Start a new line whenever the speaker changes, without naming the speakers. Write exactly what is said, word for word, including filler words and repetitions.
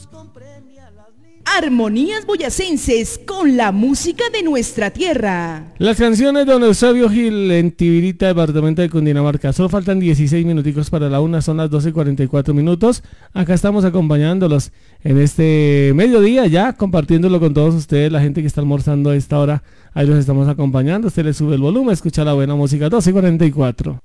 Armonías boyacenses con la música de nuestra tierra.
Las canciones de don Eusebio Gil en Tibirita, departamento de Cundinamarca. Solo faltan dieciséis minuticos para la una, son las doce y cuarenta y cuatro minutos. Acá estamos acompañándolos en este mediodía ya, compartiéndolo con todos ustedes, la gente que está almorzando a esta hora. Ahí los estamos acompañando, usted le sube el volumen, escucha la buena música, doce y cuarenta y cuatro.